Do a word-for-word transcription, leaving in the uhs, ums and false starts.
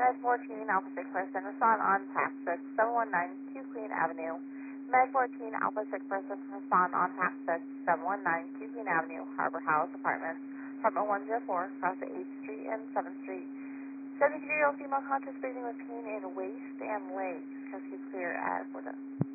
Med fourteen, Alpha six person, respond on Pac six, seven one nine, two Queen Avenue. Med fourteen, Alpha six person, respond on Pac six, seven one nine, two Queen Avenue, Harbor House Apartments, apartment one oh four, across the eighth Street and seventh Street. seventy-three-year-old female conscious breathing with pain in waist and legs. Custody clear at Florida.